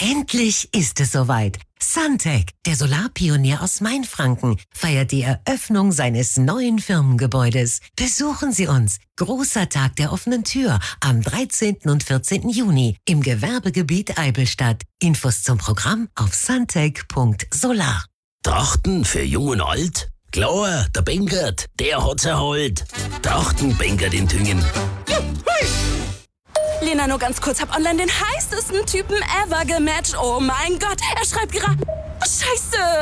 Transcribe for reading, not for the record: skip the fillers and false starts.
Endlich ist es soweit. Suntech, der Solarpionier aus Mainfranken, feiert die Eröffnung seines neuen Firmengebäudes. Besuchen Sie uns. Großer Tag der offenen Tür am 13. und 14. Juni im Gewerbegebiet Eibelstadt. Infos zum Programm auf suntech.solar. Trachten für Jung und Alt? Klar, der Bengert, der hat's erholt. Trachten Bengert in Tüngen. Lena, nur ganz kurz, hab online den heißesten Typen ever gematcht. Oh mein Gott, er schreibt gerade... Scheiße!